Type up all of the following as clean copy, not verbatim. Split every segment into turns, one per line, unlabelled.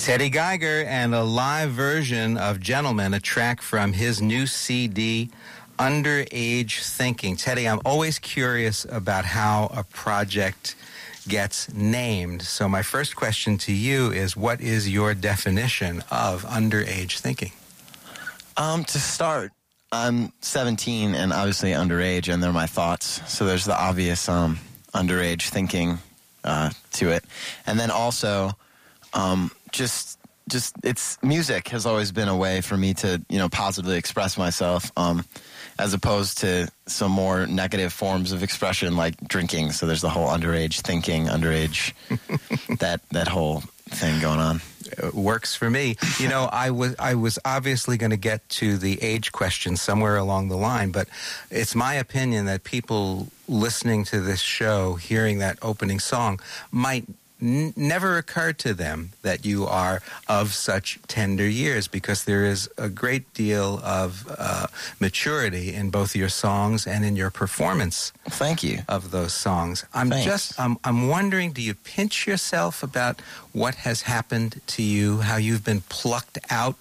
Teddy Geiger and a live version of Gentleman, a track from his new CD, Underage Thinking. Teddy, I'm always curious about how a project gets named. So my first question to you is, what is your definition of underage thinking?
To start, I'm 17 and obviously underage, and they're my thoughts. So there's the obvious underage thinking to it. And then also, just it's music has always been a way for me to, positively express myself, as opposed to some more negative forms of expression like drinking. So there's the whole underage thinking, underage, that whole thing going on.
It works for me. I was obviously going to get to the age question somewhere along the line, but it's my opinion that people listening to this show, hearing that opening song, might never occur to them that you are of such tender years, because there is a great deal of maturity in both your songs and in your performance.
Thank you.
Of those songs. I'm wondering, do you pinch yourself about what has happened to you, how you've been plucked out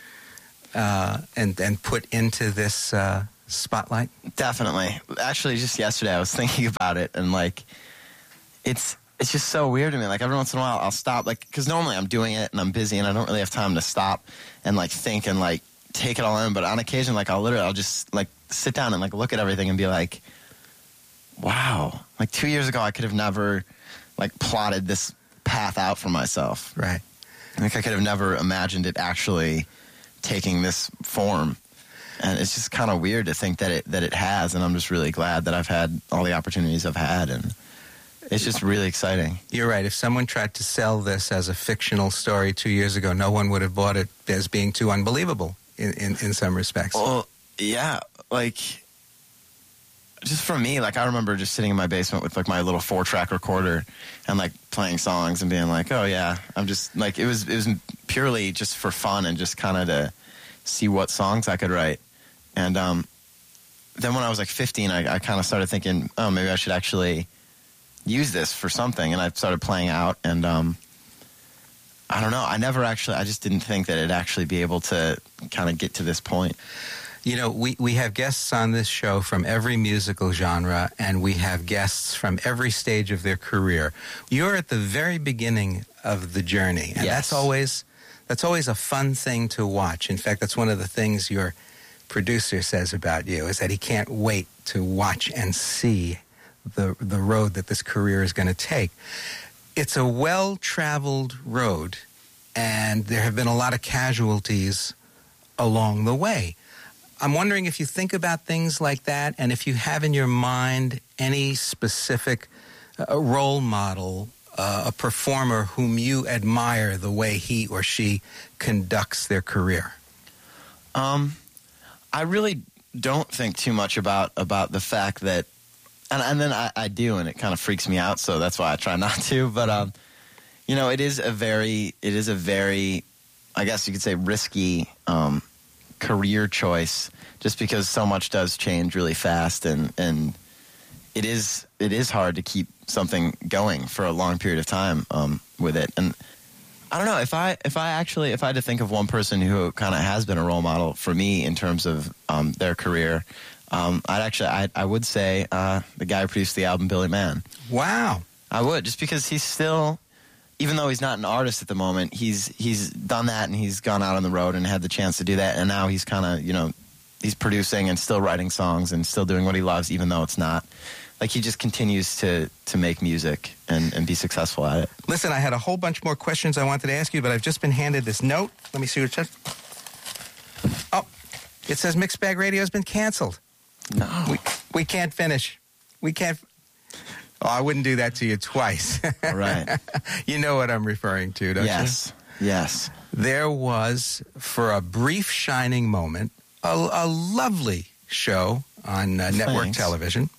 and put into this spotlight?
Definitely. Actually, just yesterday I was thinking about it, and it's just so weird to me. Like, every once in a while I'll stop, because normally I'm doing it and I'm busy and I don't really have time to stop and think and take it all in. But on occasion, I'll just sit down and look at everything and be like, wow, 2 years ago I could have never plotted this path out for myself.
Right.
I could have never imagined it actually taking this form. And it's just kind of weird to think that it has, and I'm just really glad that I've had all the opportunities I've had, and it's just really exciting.
You're right. If someone tried to sell this as a fictional story 2 years ago, no one would have bought it as being too unbelievable in some respects.
Well, yeah. Just for me, I remember just sitting in my basement with my little 4-track recorder and playing songs and being like, oh yeah, I'm just it was purely just for fun and just kind of to see what songs I could write. And then when I was 15, I kind of started thinking, oh, maybe I should actually use this for something, and I started playing out, and I don't know, I just didn't think that it'd actually be able to kind of get to this point.
We have guests on this show from every musical genre, and we have guests from every stage of their career. You're at the very beginning of the journey, and
yes.
that's always a fun thing to watch. In fact, that's one of the things your producer says about you, is that he can't wait to watch and see the road that this career is going to take. It's a well-traveled road, and there have been a lot of casualties along the way. I'm wondering if you think about things like that, and if you have in your mind any specific role model, a performer whom you admire the way he or she conducts their career.
I really don't think too much about the fact that, and then I do, and it kind of freaks me out, so that's why I try not to. But it is a very, I guess you could say, risky career choice, just because so much does change really fast, and it is hard to keep something going for a long period of time with it. And I don't know, if I had to think of one person who kind of has been a role model for me in terms of their career, I would say the guy who produced the album, Billy Mann.
Wow.
I would, just because he's still, even though he's not an artist at the moment, he's done that, and he's gone out on the road and had the chance to do that, and now he's kind of, he's producing and still writing songs and still doing what he loves, even though it's not. He just continues to make music and be successful at it.
Listen, I had a whole bunch more questions I wanted to ask you, but I've just been handed this note. Let me see what it says. Oh, it says Mixed Bag Radio has been canceled.
No.
We can't finish. We can't. Oh, I wouldn't do that to you twice.
All right.
You know what I'm referring to, don't you?
Yes.
There was, for a brief shining moment, a lovely show on network television.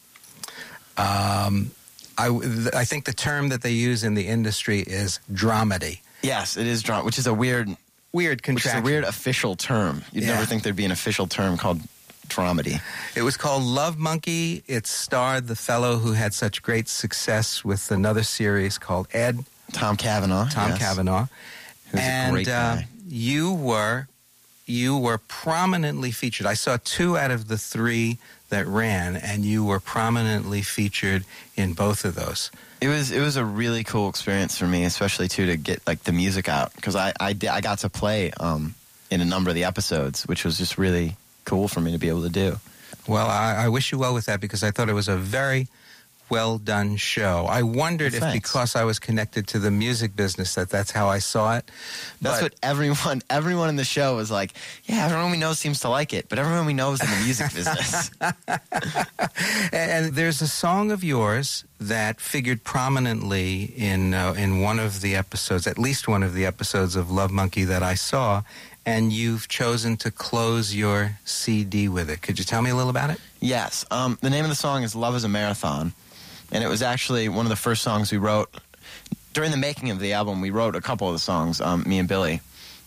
I think the term that they use in the industry is dramedy.
Yes, it is which is a weird contraction. Which is a weird official term. You'd never think there'd be an official term called dramedy.
It was called Love Monkey. It starred the fellow who had such great success with another series called Ed.
Tom Cavanaugh.
Cavanaugh.
He was a great guy.
You were prominently featured. I saw 2 out of the 3 that ran, and you were prominently featured in both of those.
It was a really cool experience for me, especially too to get like the music out, because I got to play in a number of the episodes, which was just really cool for me to be able to do.
Well, I wish you well with that, because I thought it was a very well done show. I wondered if because I was connected to the music business that's how I saw it.
That's what everyone in the show was like, yeah, everyone we know seems to like it, but everyone we know is in the music business.
And there's a song of yours that figured prominently in one of the episodes, at least one of the episodes of Love Monkey that I saw, and you've chosen to close your CD with it. Could you tell me a little about it?
Yes. The name of the song is Love is a Marathon. And it was actually one of the first songs we wrote. During the making of the album, we wrote a couple of the songs, me and Billy.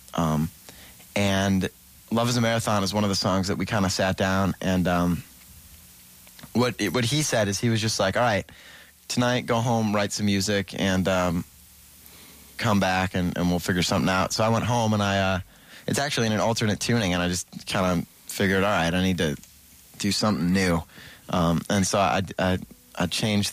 And Love is a Marathon is one of the songs that we kind of sat down. And what he said is he was just like, all right, tonight go home, write some music, and come back, and we'll figure something out. So I went home, and it's actually in an alternate tuning, and I just kind of figured, all right, I need to do something new. And so I changed